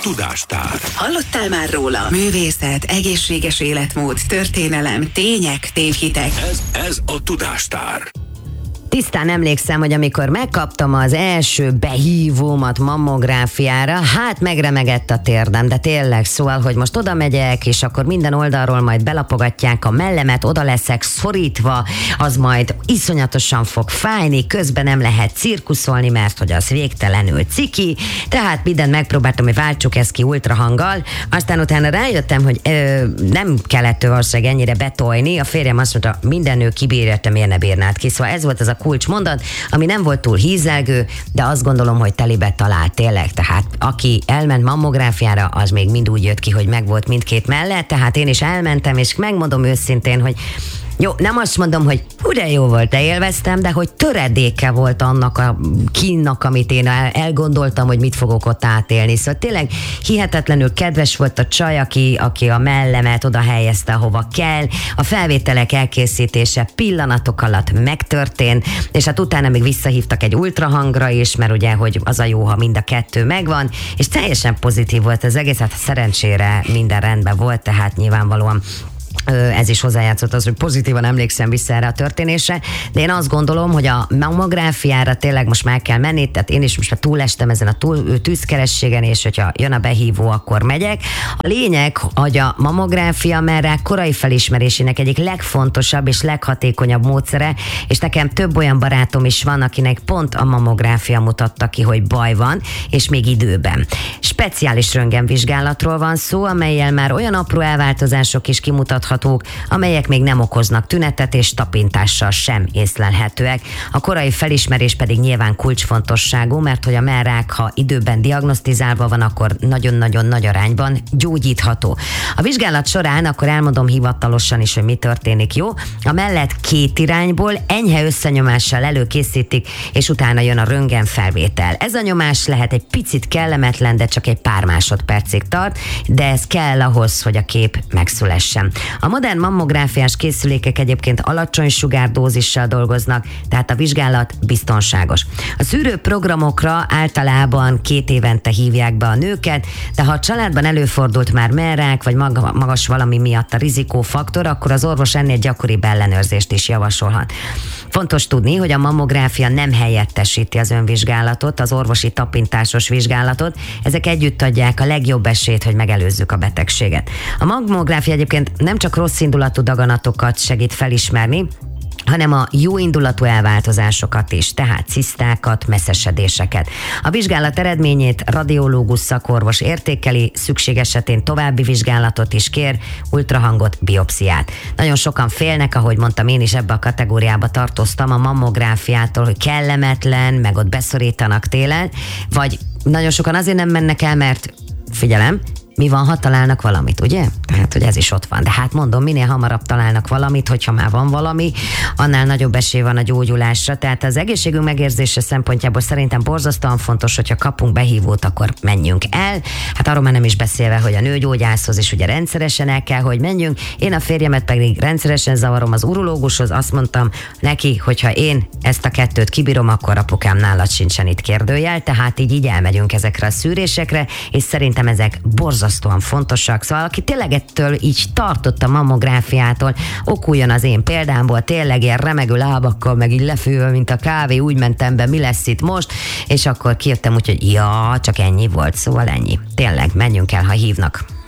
Tudástár. Hallottál már róla? Művészet, egészséges életmód, történelem, tények, tévhitek. Ez a Tudástár. Tisztán emlékszem, hogy amikor megkaptam az első behívómat mammográfiára, hát megremegett a térdem, de tényleg, szóval, hogy most oda megyek, és akkor minden oldalról majd belapogatják a mellemet, oda leszek szorítva, az majd iszonyatosan fog fájni, közben nem lehet cirkuszolni, mert hogy az végtelenül ciki, tehát mindent megpróbáltam, hogy váltsuk ezt ki ultrahanggal, aztán utána rájöttem, hogy nem kellett valószínűleg ennyire betolni, a férjem azt mondta, minden nő kibírja, te miért ne bírnád ki, szóval ez volt az a kulcsmondat, ami nem volt túl hízelgő, de azt gondolom, hogy telibe talált tényleg, tehát aki elment mammográfiára, az még mind úgy jött ki, hogy megvolt mindkét mellett, tehát én is elmentem, és megmondom őszintén, hogy jó, nem azt mondom, hogy de jó volt, de élveztem, de hogy töredéke volt annak a kínnak, amit én elgondoltam, hogy mit fogok ott átélni. Szóval tényleg hihetetlenül kedves volt a csaj, aki a mellemet oda helyezte, ahova kell. A felvételek elkészítése pillanatok alatt megtörtént, és hát utána még visszahívtak egy ultrahangra is, mert ugye, hogy az a jó, ha mind a kettő megvan, és teljesen pozitív volt az egész, hát szerencsére minden rendben volt, tehát nyilvánvalóan ez is hozzájátszott az, hogy pozitívan emlékszem vissza erre a történésre, de én azt gondolom, hogy a mammográfiára tényleg most már kell menni, tehát én is most már túlestem ezen a tűzkerességen, és hogyha jön a behívó, akkor megyek. A lényeg, hogy a mammográfia merrák korai felismerésének egyik legfontosabb és leghatékonyabb módszere, és nekem több olyan barátom is van, akinek pont a mammográfia mutatta ki, hogy baj van, és még időben. Speciális röntgenvizsgálatról van szó, amellyel már olyan apró elváltozások is kimutathatók, amelyek még nem okoznak tünetet, és tapintással sem észlelhetőek. A korai felismerés pedig nyilván kulcsfontosságú, mert hogy a mellrák, ha időben diagnosztizálva van, akkor nagyon-nagyon nagy arányban gyógyítható. A vizsgálat során akkor elmondom hivatalosan is, hogy mi történik, jó? A mellet két irányból enyhe összenyomással előkészítik, és utána jön a röntgenfelvétel. Ez a nyomás lehet egy picit kellemetlen, de csak egy pár másodpercig tart, de ez kell ahhoz, hogy a kép megszülessen. A modern mammográfiás készülékek egyébként alacsony sugárdózissal dolgoznak, tehát a vizsgálat biztonságos. A szűrőprogramokra általában 2 évente hívják be a nőket, de ha a családban előfordult már mellrák, vagy magas valami miatt a rizikófaktor, akkor az orvos ennél gyakoribb ellenőrzést is javasolhat. Fontos tudni, hogy a mammográfia nem helyettesíti az önvizsgálatot, az orvosi tapintásos vizsgálatot, ezek együtt adják a legjobb esélyt, hogy megelőzzük a betegséget. A mammográfia egyébként nem csak rossz indulatú daganatokat segít felismerni, hanem a jó indulatú elváltozásokat is, tehát cisztákat, messzesedéseket. A vizsgálat eredményét radiológus szakorvos értékeli, szükség esetén további vizsgálatot is kér, ultrahangot, biopsziát. Nagyon sokan félnek, ahogy mondtam, én is ebbe a kategóriába tartoztam, a mammográfiától, hogy kellemetlen, meg ott beszorítanak télen, vagy nagyon sokan azért nem mennek el, mert figyelem, mi van, ha találnak valamit, ugye? Tehát, hogy ez is ott van. De hát mondom, minél hamarabb találnak valamit, hogyha már van valami, annál nagyobb esély van a gyógyulásra. Tehát az egészségünk megérzése szempontjából szerintem borzasztóan fontos, hogyha kapunk behívót, akkor menjünk el. Hát arról már nem is beszélve, hogy a nőgyógyászhoz is ugye rendszeresen el kell, hogy menjünk. Én a férjemet pedig rendszeresen zavarom az urológushoz, azt mondtam neki, hogyha én ezt a kettőt kibírom, akkor apukám nálad sincsen itt kérdőjel, tehát így elmegyünk ezekre a szűrésekre, és szerintem ezek borzasztóan fontosak. Szóval aki tényleg ettől így tartott a mammográfiától, okuljon az én példámból, tényleg ilyen remegő lábakkal, meg így lefőve, mint a kávé, úgy mentem be, mi lesz itt most, és akkor kijöttem úgy, hogy ja, csak ennyi volt, szóval ennyi. Tényleg, menjünk el, ha hívnak.